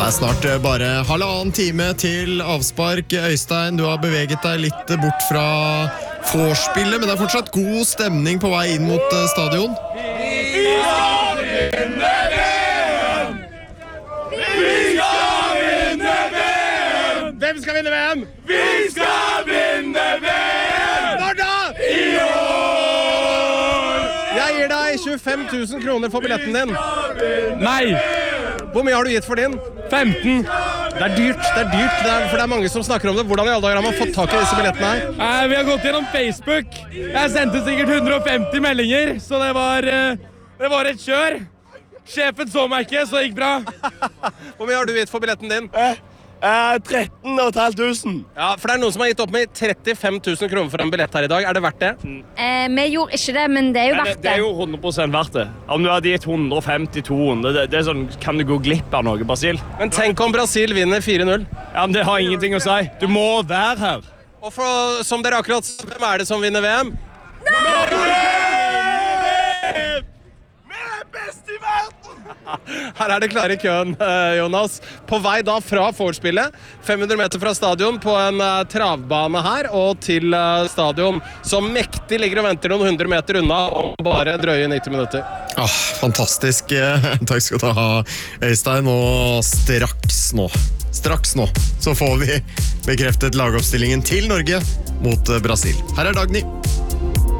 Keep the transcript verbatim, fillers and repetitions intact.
Det er snart bare halvannen time til avspark. Øystein, du har beveget deg litt bort fra vorspielet, men det er fortsatt god stemning på vei inn mot stadion. Vi skal vinne V M! Vi skal vinne V M! Hvem skal vinne V M? Vi skal vinne V M! Når da? I år! Jeg gir deg tjuefem tusen kroner for billetten din. Nei, Hvor mye har du gitt for din? femten. Det er dyrt, det er dyrt, det er, for det er mange som snakker om det. Hvordan i alle dager har man fått tak i disse billettene her? Eh, vi har gått gjennom Facebook. Jeg sendte sikkert hundre og femti meldinger, så det var, eh, det var et kjør. Sjefen så meg ikke, så det gikk bra. Hvor mye har du gitt for billetten din? Eh, tretten og et halvt tusen. Ja, for det er noen som har gitt opp med trettifem tusen kroner for en billett her i dag. Er det verdt det? Eh, vi gjorde ikke det, men det er jo Det, verdt det det. er jo hundre prosent verdt det. Om du hadde gitt hundre og femti til to hundre, det, det er sånn, kan du gå glipp av noe, Brasil? Men tenk om Brasil vinner fire null. Ja, men det har ingenting å si. Du må være her. Og for, som dere akkurat sa, hvem er det som vinner V M? Her er det klare i køen, eh, Jonas. På vei da fra vorspielet, fem hundre meter fra stadion, på en eh, travbane her, og til eh, stadion, som mektig ligger og venter noen hundre meter unna, om bare drøye nitti minutter. Ah, fantastisk. Takk skal du ha, Øystein. Og straks nå, straks nå, så får vi bekreftet lagoppstillingen til Norge mot Brasil. Her er Dagny.